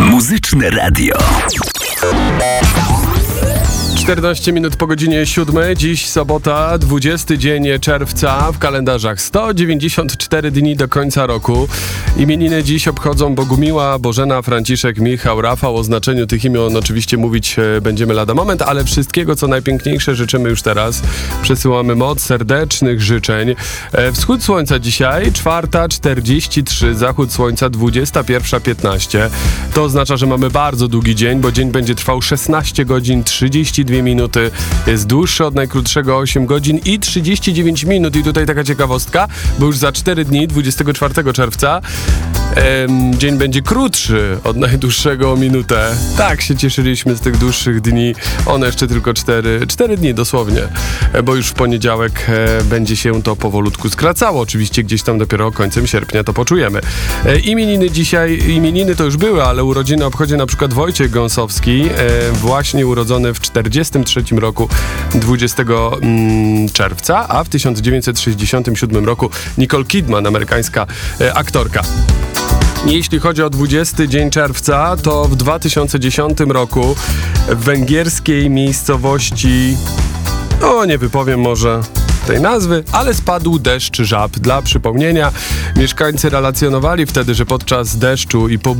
Muzyczne Radio. 14 minut po godzinie 7. Dziś sobota, 20 dzień czerwca w kalendarzach. 194 dni do końca roku. Imieniny dziś obchodzą Bogumiła, Bożena, Franciszek, Michał, Rafał. O znaczeniu tych imion oczywiście mówić będziemy lada moment, ale wszystkiego co najpiękniejsze życzymy już teraz. Przesyłamy moc serdecznych życzeń. Wschód słońca dzisiaj 4:43, zachód słońca 21:15. To oznacza, że mamy bardzo długi dzień, bo dzień będzie trwał 16 godzin 32 minuty. Jest dłuższy od najkrótszego 8 godzin i 39 minut. I tutaj taka ciekawostka, bo już za 4 dni, 24 czerwca, dzień będzie krótszy od najdłuższego o minutę. Tak się cieszyliśmy z tych dłuższych dni. One jeszcze tylko 4 dni dosłownie, bo już w poniedziałek będzie się to powolutku skracało. Oczywiście gdzieś tam dopiero końcem sierpnia to poczujemy. Imieniny dzisiaj, imieniny to już były, ale urodziny obchodzi na przykład Wojciech Gąsowski, właśnie urodzony w 1943 roku 20 czerwca, a w 1967 roku Nicole Kidman, amerykańska aktorka. Jeśli chodzi o 20 dzień czerwca, to w 2010 roku w węgierskiej miejscowości, nie wypowiem może tej nazwy, ale spadł deszcz żab. Dla przypomnienia, mieszkańcy relacjonowali wtedy, że podczas deszczu i